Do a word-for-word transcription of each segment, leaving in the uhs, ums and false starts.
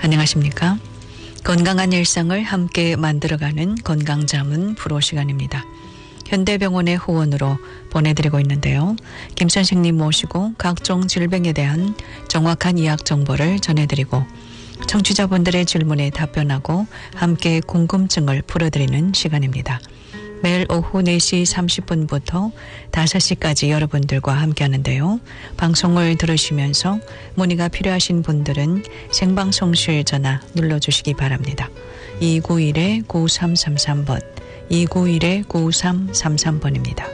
안녕하십니까? 건강한 일상을 함께 만들어가는 건강자문 프로 시간입니다. 현대병원의 후원으로 보내드리고 있는데요. 김 선생님 모시고 각종 질병에 대한 정확한 의학 정보를 전해드리고 청취자분들의 질문에 답변하고 함께 궁금증을 풀어드리는 시간입니다. 매일 오후 네 시 삼십 분부터 다섯 시까지 여러분들과 함께 하는데요. 방송을 들으시면서 문의가 필요하신 분들은 생방송실 전화 눌러주시기 바랍니다. 이구일 구삼삼삼 번, 이구일 구삼삼삼 번입니다.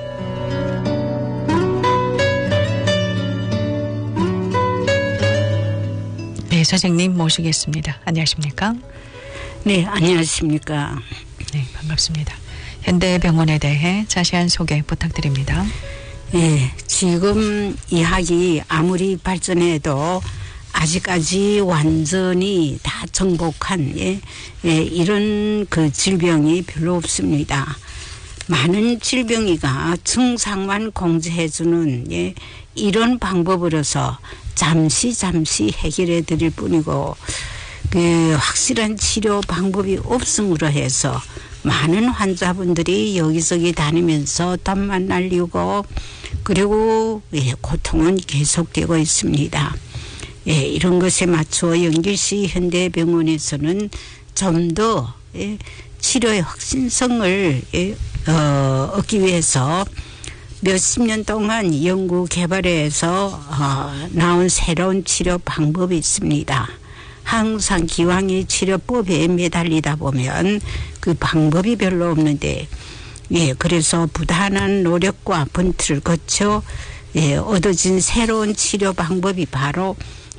네, 선생님 모시겠습니다. 안녕하십니까? 네, 안녕하십니까? 네, 반갑습니다. 현대병원에 대해 자세한 소개 부탁드립니다. 네, 지금 의학이 아무리 발전해도 아직까지 완전히 다 정복한 예, 예, 이런 그 질병이 별로 없습니다. 많은 질병이가 증상만 공제해주는 예, 이런 방법으로서 잠시 잠시 해결해 드릴 뿐이고 그 확실한 치료 방법이 없음으로 해서 많은 환자분들이 여기저기 다니면서 땀만 날리고 그리고 예, 고통은 계속되고 있습니다. 예, 이런 것에 맞춰 영길시 현대병원에서는 좀 더 예, 치료의 확신성을 예, 어, 얻기 위해서 몇십 년 동안 연구 개발해서 어, 나온 새로운 치료 방법이 있습니다. 항상 기왕의 치료법에 매달리다 보면 그 방법이 별로 없는데 예, 그래서 부단한 노력과 번트를 거쳐 예, 얻어진 새로운 치료 방법이 바로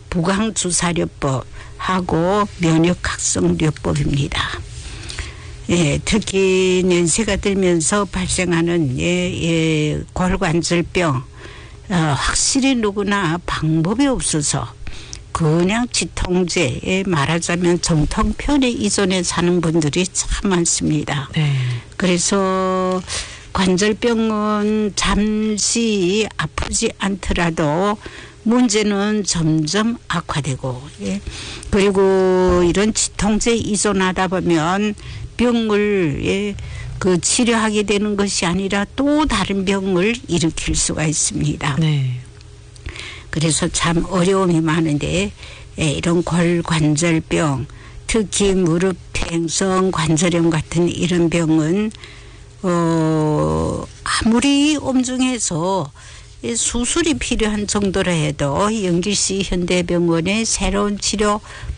부강주사료법하고 면역각성료법입니다. 예, 특히 연세가 들면서 발생하는 예, 예, 골관절병 어, 확실히 누구나 방법이 없어서 그냥 지통제에 말하자면 정통편에 의존해 사는 분들이 참 많습니다. 네. 그래서 관절병은 잠시 아프지 않더라도 문제는 점점 악화되고 예. 그리고 이런 지통제에 의존하다 보면 병을 예, 그 치료하게 되는 것이 아니라 또 다른 병을 일으킬 수가 있습니다. 네. 그래서 참 어려움이 많은데 예, 이런 골관절병 특히 무릎 퇴행성 관절염 같은 이런 병은 어, 아무리 엄중해서 수술이 필요한 정도로 해도 영길시 현대병원의 새로운 치료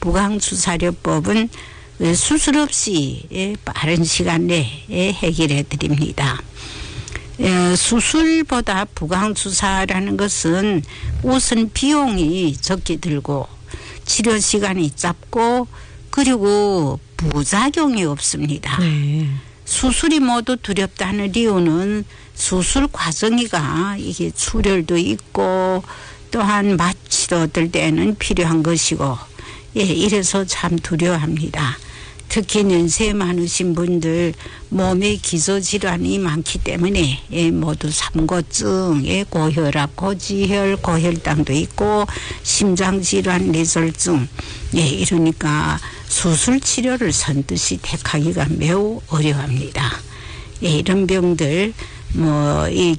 부강주사료법은 수술 없이 예, 빠른 시간 내에 해결해 드립니다. 예, 수술보다 부강주사라는 것은 우선 비용이 적게 들고 치료 시간이 짧고 그리고 부작용이 없습니다. 네. 수술이 모두 두렵다는 이유는 수술 과정이가 이게 출혈도 있고 또한 마취도 어떨 때는 필요한 것이고 예, 이래서 참 두려워합니다. 특히 연세 많으신 분들 몸에 기저질환이 많기 때문에 예, 모두 삼고증, 예, 고혈압, 고지혈, 고혈당도 있고 심장질환, 뇌졸중 예, 이러니까 수술 치료를 선뜻이 택하기가 매우 어려워합니다. 예, 이런 병들 뭐 이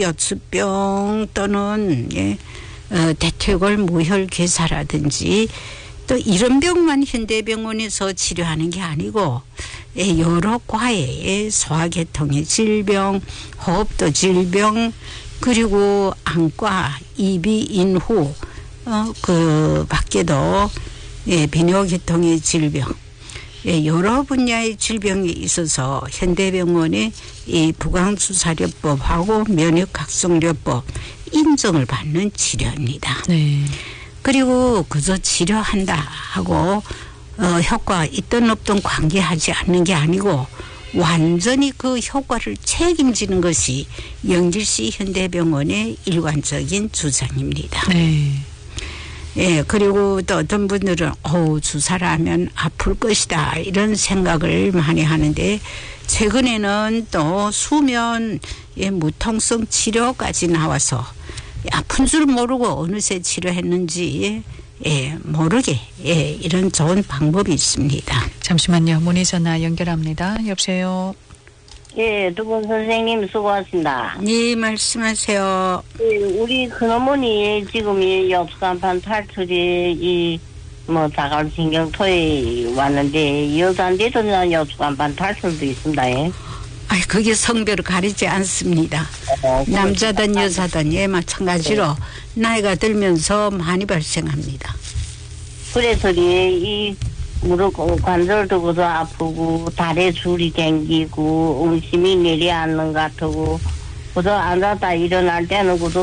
경추여추병 또는 예, 어, 대퇴골 무혈괴사라든지 또 이런 병만 현대병원에서 치료하는 게 아니고 여러 과의 소화계통의 질병, 호흡도 질병 그리고 안과, 이비, 인후 어, 그 밖에도 예, 비뇨계통의 질병 예, 여러 분야의 질병이 있어서 현대병원의 이 부강주사료법하고 면역각성료법 인정을 받는 치료입니다. 네. 그리고 그저 치료한다 하고 어, 효과 있든 없든 관계하지 않는 게 아니고 완전히 그 효과를 책임지는 것이 영길시 현대병원의 일관적인 주장입니다. 네. 예, 그리고 또 어떤 분들은 어우 주사를 하면 아플 것이다 이런 생각을 많이 하는데 최근에는 또 수면 예, 무통성 치료까지 나와서 아픈 줄 모르고 어느새 치료했는지 예, 모르게 예, 이런 좋은 방법이 있습니다. 잠시만요. 문의 전화 연결합니다. 여보세요. 예, 두 분 선생님 수고하십니다. 네, 말씀하세요. 예, 우리 큰어머니 지금 이 역수간판 탈출이 이 뭐 자갈신경토에 왔는데 여자인데도 역수간판 탈출도 있습니다. 예. 아이, 그게 성별을 가리지 않습니다. 어, 남자든 여자든 예, 마찬가지로 나이가 들면서 많이 발생합니다. 그래서 이 무릎 관절 두고도 아프고 다리에 줄이 댕기고 음심이 내려앉는 것 같고 그저 앉았다 일어날 때는 그저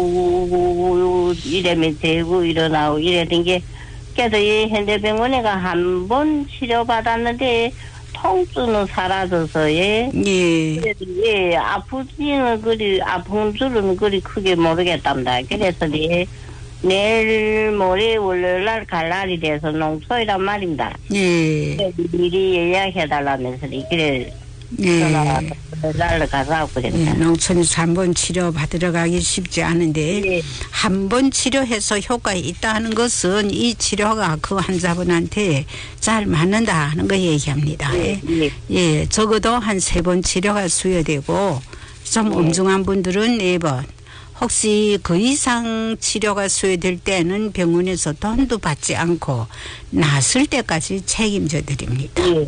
우우우우 이래면 되고 일어나고 이래던 게 그래서 이 현대병원에가 한 번 치료받았는데 통증은 사라져서 예. 예. 그래도 예 아프지는 그리 아픈 줄은 그리 크게 모르겠답니다. 그래서 예. 내일 모레 월요일날 갈 날이 돼서 농소이란 말입니다. 예. 미리 예약해달라면서 그래 예. 전화를 가서 예, 그랬다. 농촌에서 한 번 치료 받으러 가기 쉽지 않은데 예. 한 번 치료해서 효과가 있다는 것은 이 치료가 그 환자분한테 잘 맞는다 하는 거 얘기합니다. 예. 예. 예, 적어도 한 세 번 치료가 수여되고 좀 예. 엄중한 분들은 네 번. 혹시 그 이상 치료가 수여될 때는 병원에서 돈도 받지 않고 낫을 때까지 책임져 드립니다. 예.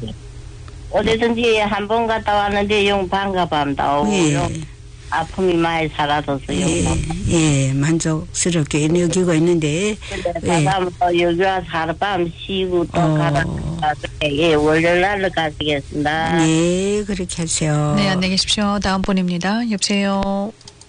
어디든지 한 번 갔다 왔는데 용 반갑합니다. 예. 아픔이 많이 사라졌어요. 예, 예, 만족스럽게 여기고 있는데 근데 가서 뭐 여기 와서 하룻밤 쉬고 또 어. 가다 예, 월요일 날로 가시겠습니다. 네, 그렇게 하세요. 네, 안녕히 계십시오. 다음 분입니다. 여보세요.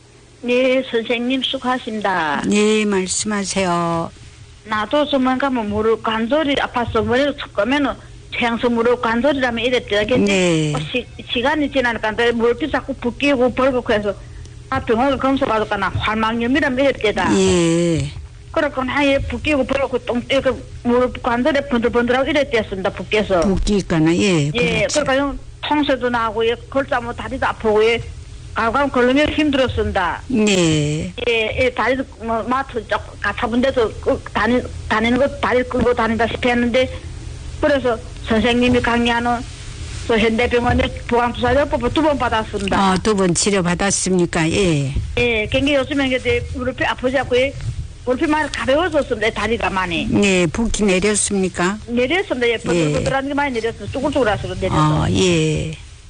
네, 선생님 수고하십니다. 네, 말씀하세요. 나도 정말 가면 무릎 관절이 아파서 머리를 툭 가면은 태양성 무릎 관절이라면 이랬더라겠네. 네. 어, 시, 시간이 지나니까 내 무릎이 자꾸 붓기고 벌고 해서 아 병원을 검사 받을까 나 활망염이라면 이랬대다. 예, 그러니까 하얘 붓기고 벌고 똥 이렇게 무릎 관절에 번들번들하고 이랬댔습니다. 붓겨서. 붓기가나 예, 예, 그렇죠. 그러니까 통세도 나고 예, 걸자 뭐 다리도 아프고 예, 가감 걸으면 힘들었습니다. 네, 예, 예, 다리도 뭐 마트 쪽 가차분 데도 그 다니 다니는 거 다리 끌고 다니다시피 했는데 그래서 선생님이 강의하는 또 현대병원에 보강투사요법을 두 번 받았습니다. 어, 두 번 치료 받았습니까? 예, 예, 경기 요즘에 이제 무릎이 아프지 않고 예, 무릎이 많이 가벼워졌습니다. 다리가 많이 네, 붓기 내렸습니까? 내렸습니다. 예, 번들번들한 게 많이 내렸어요. 쭈글쭈글해서 내려서. 어, 예,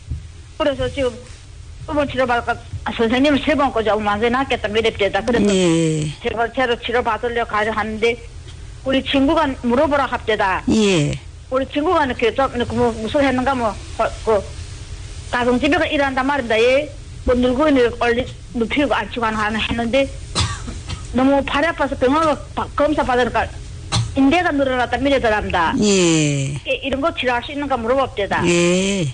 그래서 지금 두 번 치료받을까 선생님은 세 번 거죠. 완전히 낫겠다 이랬대다. 그래서 예, 제가 제로 치료 받으려고 가려 하는데 우리 친구가 물어보라 합대다. 예, 우리 친구가 이렇게 좀 이렇게 뭐 무슨 했는가 뭐그 가정집에가 일한단 말입니다. 예, 뭐 늙은이를 얼리 눕히고 앉히고 하는 했는데 너무 팔이 아파서 병원 검사 받으니까 인대가 늘어났다 미래더랍니다. 예, 예, 이런 거 치료할 수 있는가 물어봅대다. 예.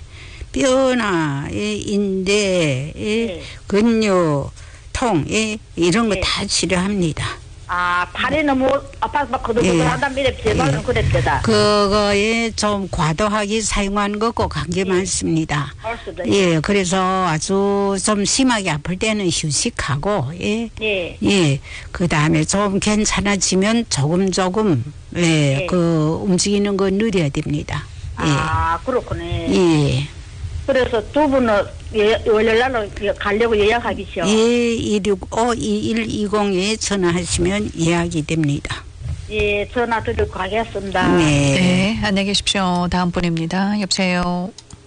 뼈나 예, 인대, 예, 예. 근육, 통, 예, 이런 거 예. 다 치료합니다. 아, 팔이 너무 아파서 막 거들거들하다 미래 제발은 예. 그랬대다. 그거에 좀 과도하게 사용하는 거 꼭 한 게 많습니다. 알수도 예, 그래서 아주 좀 심하게 아플 때는 휴식하고, 예, 예. 예, 그 다음에 좀 괜찮아지면 조금 조금, 예, 예. 그 움직이는 거 느려야 됩니다. 아, 그렇구네. 예, 그래서 두 분은 예, 월요일 날로 가려고 예약하기죠. 예, 이육오 이일이공에 전화하시면 예약이 됩니다. 예, 전화 드리고 가겠습니다. 네. 네, 안녕히 계십시오. 다음 분입니다. 여보세요.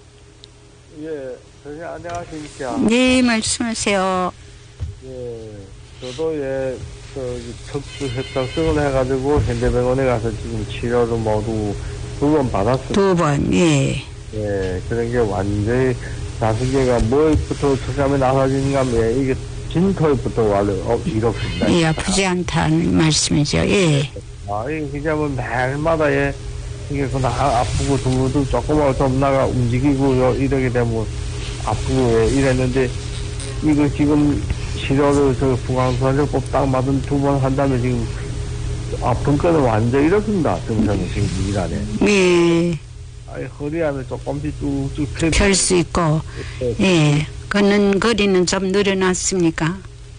예, 선생님 안녕하십니까. 네, 말씀하세요. 예, 저도 예, 저기 척수 협착증을 해가지고 현대병원에 가서 지금 치료를 모두 두 번 받았습니다. 두 번, 예. 예, 그런 게 완전히 다섯개가 뭐부터 처참에 나서지는가 하면 예, 이게 진토부터 와를 어, 이렇습니다. 예, 아프지 않다는 말씀이죠. 예. 아, 이게 그냥 뭐 매일마다 예, 이게 그나 아프고 두부도 조금만 좀 나가 움직이고 요, 이러게 되면 아프고 예, 이랬는데 이거 지금 치료를 저 부강수환제법 딱 맞은 두 번 한다면 지금 아픈 거는 완전 이렇습니다. 증상이 지금 일하네. 예. 아이, 허리 안에 조금씩 쭉쭉 펼 수 있고, 예. 걷는 거리는 좀 늘어났습니까?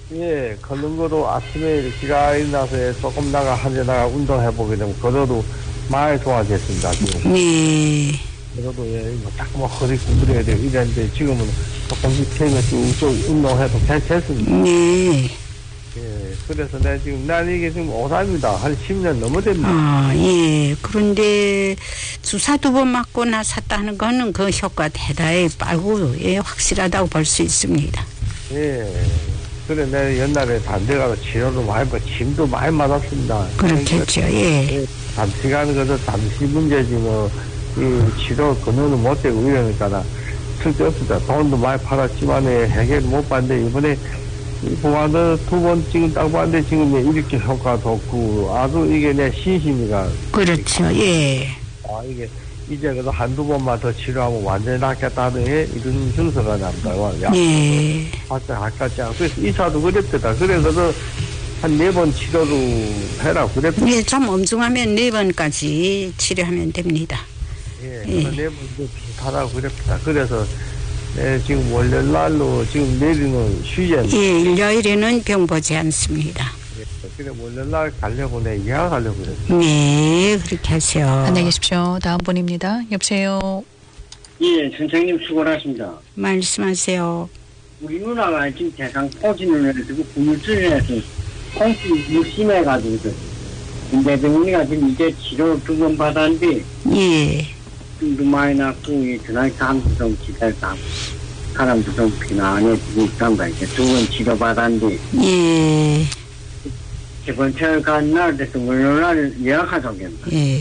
예, 걷는 거도 아침에 이렇게 일어나서 조금 나가 한대 나가 운동해보게 되면 걸어도 많이 좋아졌습니다. 지금. 네. 그래도 예, 뭐 자꾸 막 허리 구부려야 되고 이랬는데 지금은 조금씩 태면 쭉쭉 운동해도 괜찮습니다. 네. 예, 그래서 내가 지금, 난 이게 지금 오삼입니다. 한 십 년 넘어됩니다. 아, 예. 그런데 주사 두 번 맞고 나섰다는 거는 그 효과 대단히 빠르고, 예, 확실하다고 볼 수 있습니다. 예. 그래, 내가 옛날에 단대 가서 치료도 많이 받고, 침도 많이 맞았습니다. 그렇겠죠, 예. 예, 단시간, 그저 잠시 문제지, 뭐, 이 치료 근원은 못 되고 이러니까, 쓸데없습니다. 돈도 많이 팔았지만, 해결 못 봤는데, 이번에, 보안도 두 번 지금 딱 봤는데, 지금 이렇게 효과도 없고, 아주 이게 내 신심이가. 그렇죠, 예. 아, 이게, 이제 그래도 한두 번만 더 치료하면 완전히 낫겠다는 이런 증서가 납니다. 예. 아까, 아까, 그래서 이사도 그랬다. 그래서 한 네 번 치료도 해라. 그랬다. 예, 좀 엄중하면 네 번까지 치료하면 됩니다. 예, 예. 네 번 비슷하다고 그랬다. 그래서, 예, 지금 월요일 날로 지금 내일은 휴전. 예, 일요일에는 병 보지 않습니다. 예, 그래, 월요일 날 가려고 내 예약하려고 그랬어요. 네, 그렇게 하세요. 안녕히 계십시오. 다음 분입니다. 여보세요. 예, 선생님 수고하십니다. 말씀하세요. 우리 누나가 지금 대상 포진을 해가지고 구물증을 해서 콩이 심해가지고 근데 병원이가 지금 이제 치료 두 번 받았는데 예. 좀도 많이 났고 이 전화기 사람도 좀 기다렸다 사람도 좀 편안해지고 있단다 이제 두 번 치료 받았는데 예. 세 번째 간 날 돼서 월요일 예약하자고 했다. 예.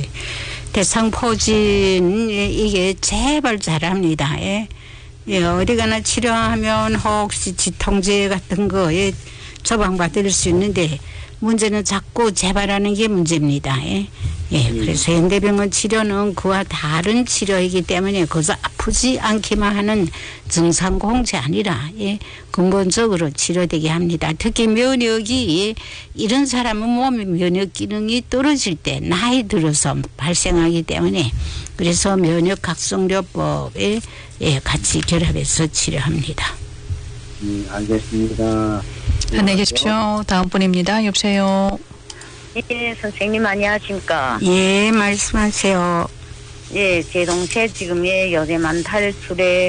대상포진, 예, 이게 제발 잘합니다. 예. 예, 어디 가나 치료하면 혹시 지통제 같은 거에 처방받을 수 있는데 문제는 자꾸 재발하는 게 문제입니다. 예. 예, 그래서 현대병원 치료는 그와 다른 치료이기 때문에 거기서 아프지 않기만 하는 증상 공제 아니라, 예, 근본적으로 치료되게 합니다. 특히 면역이, 예, 이런 사람은 몸의 면역 기능이 떨어질 때 나이 들어서 발생하기 때문에 그래서 면역 각성요법에, 예, 같이 결합해서 치료합니다. 음, 알겠습니다. 안녕히 계십시오. 다음 분입니다. 여보세요. 예, 선생님 안녕하십니까. 예, 말씀하세요. 예, 제 동생 지금 예, 요새만 탈출에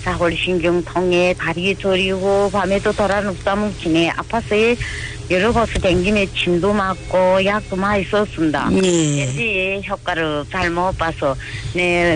사골신경통에 다리 저리고 밤에도 돌아 눕다 뭉치네 아파서 예, 여러 곳을 댕기며 침도 맞고 약도 많이 썼습니다. 예. 예, 효과를 잘 못 봐서 네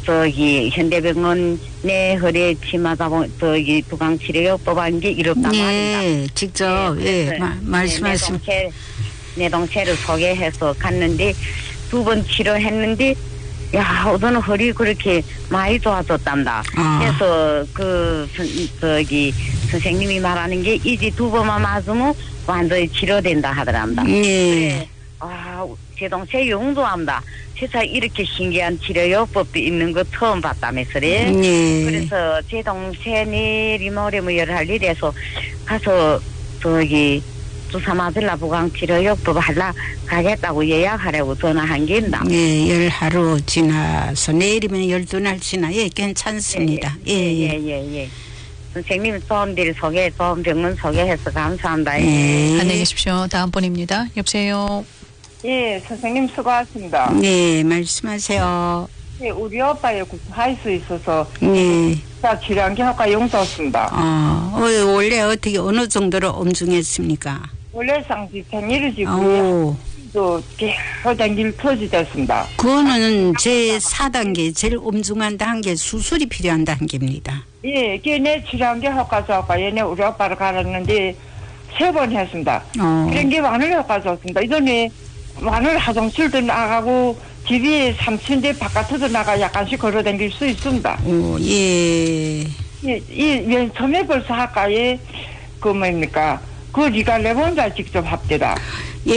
저기 현대병원 내 허리에 치마다 보 저기 두강치료요법 한 게 이렇단 예, 말입니다. 직접, 예, 예, 마, 말씀하시면. 내 동생, 내 동생을 소개해서 갔는데 두 번 치료했는데 야, 오늘 허리 그렇게 많이 좋아졌단다. 아. 그래서 그 선, 저기 선생님이 말하는 게 이제 두 번만 맞으면 완전히 치료된다 하더랍니다. 예. 그래. 아, 제 동생 용도합니다. 세상에 이렇게 신기한 치료요법도 있는 거 처음 봤다면서래. 예. 그래서 제 동생이 리모레 뭐 여러 할 일에서 가서 저기 주사 맞을라 보강 치료요법 할라 가겠다고 예약하려고 전화한 게입니다. 예, 열 하루 지나서 내일이면 열두 날 지나, 예, 괜찮습니다. 예, 예. 예, 예, 예. 선생님 좋은 데 소개, 좋은 병원 소개해서 감사합니다. 예. 안녕히 계십시오. 다음 분입니다. 여보세요. 예, 선생님 수고하십니다. 네, 말씀하세요. 예, 우리 오빠의 구할 수 있어서 네. 자 치료한 게 효과 용도였습니다. 어, 어, 원래 어떻게 어느 정도로 엄중했습니까? 원래 상지 생일이지고 오, 또 계속 당길 터지 됐습니다. 그거는 제사 단계, 제일 엄중한 단계, 수술이 필요한 단계입니다. 예, 걔네 치료한 게 효과 좋았고 얘네 우리 오빠를 갈았는데 세 번 했습니다. 어. 그런 게 마늘 효과 좋습니다. 이전에 마늘 화장실도 나가고 집이 삼 층대 바깥에도 나가 약간씩 걸어 다닐 수 있습니다. 오, 예. 이, 이, 맨 처음에 벌써 학과에, 그, 뭡니까, 그 리갈레본자 직접 합니다. 예,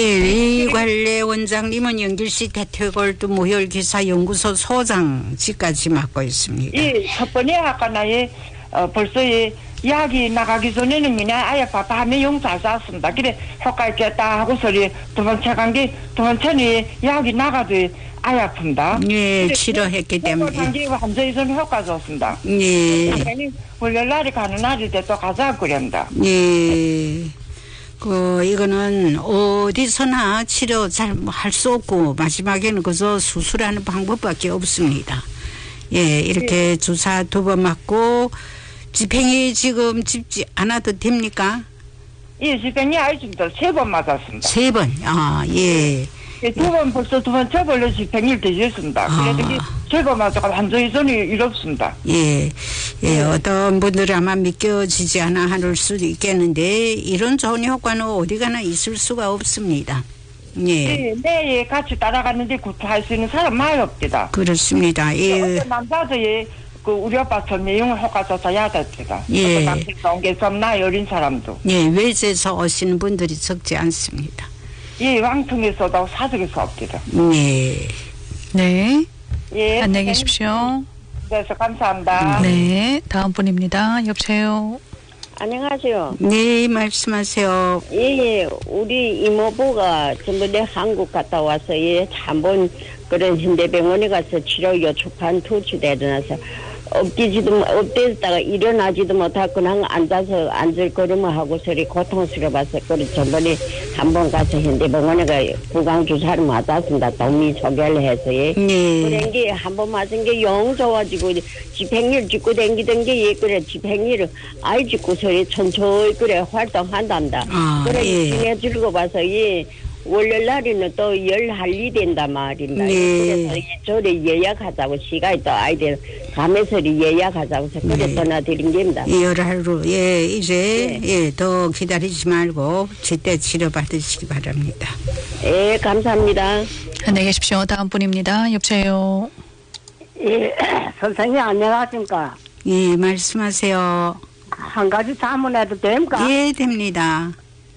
리관례 원장님은 영길시 대퇴골드 무혈기사 연구소 소장직까지 맡고 있습니다. 이, 첫 번째 학과 나에, 어, 벌써 이, 약이 나가기 전에는 그냥 아예 밤에 용 잘 잤습니다. 그래, 효과 있겠다 하고 소리 두 번째 간 게, 두 번째는 약이 나가도 아예 아픕니다. 예, 치료했기 때문에. 한게 완전히 좀 효과 좋습니다. 예. 원래 날이 가는 날일 때 또 가자 그럽니다. 예. 그 이거는 어디서나 치료 잘 할 수 없고 마지막에는 그저 수술하는 방법밖에 없습니다. 예, 이렇게 주사 두 번 맞고 집행이 지금 집지 않아도 됩니까? 예, 집행이 알겠습니다. 세 번 맞았습니다. 세 번. 아, 예. 예, 두 번 벌써 두 번째 걸려 집행일 되셨습니다. 아. 그래도 세 번 맞아가 완전히 전이 이롭습니다. 예, 예, 어떤 분들은 아마 믿겨지지 않아 할 수도 있겠는데 이런 좋은 효과는 어디 가나 있을 수가 없습니다. 예. 예, 네, 예, 같이 따라갔는데 구토할 수 있는 사람 많이 없니다. 그렇습니다. 예. 어떤 남자도 예, 그 우리 아빠 전 내용을 효과조사 야답니다. 예. 어떤 남자도 온게 좀 나이 어린 사람도. 예, 외지에서 오시는 분들이 적지 않습니다. 예, 왕통에서도 사석에서 옵니다. 예. 네. 예. 안녕히 계십시오. 그래서 감사합니다. 네. 다음 분입니다. 여보세요. 안녕하세요. 네, 말씀하세요. 예, 예. 우리 이모부가 전부 내 한국 갔다 와서 예, 한번 그런 현대병원에 가서 치료 요촉한 투치대 일어나서 엎디지도 엎드렸다가 일어나지도 못하고 그냥 앉아서 앉을걸음을 하고 소리 고통스러워서 그래 전번에 한번 가서 현대병원에 가 구강 주사를 맞았습니다. 도미 소개를 해서 예. 네. 그런 게 한 번 맞은 게 영 좋아지고 집행일 짓고 댕기던 게 예, 그래 집행일을 아이 짓고 소리 천천히 그래 활동한단다. 아, 그래 예. 중에 들고 봐서 예. 월요일 날에는 또 열 할리 된다 말입니다. 네. 그래서 저리 예약하자고 시간이 또 아이들 감에서리 예약하자고 해서 그래 네. 전화 드린 겁니다. 열하루, 예, 이제, 네. 예, 더 기다리지 말고 제때 치료받으시기 바랍니다. 예, 감사합니다. 안녕히 계십시오. 다음 분입니다. 여보세요. 예, 선생님 안녕하십니까? 예, 말씀하세요. 한 가지 자문해도 됩니까? 예, 됩니다.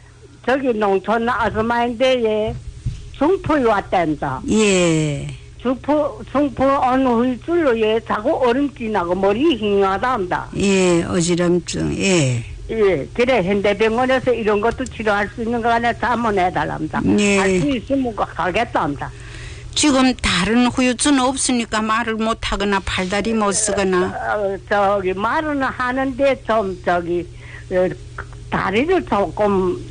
저기 농촌 아줌마인데 예, 중풍이 왔단다. 예. 중풍, 중풍 어느 후줄로 예, 자꾸 얼음기 나고 머리 힝하단다. 예, 어지럼증, 예. 예, 그래 현대병원에서 이런 것도 치료할 수 있는 거 하나 자문해달랍니다. 예. 할 수 있으면 가겠답니다. 지금 다른 후유증 없으니까 말을 못하거나 팔다리 못 쓰거나. 어, 저기 말은 하는데 좀 저기 어, 다리를 조금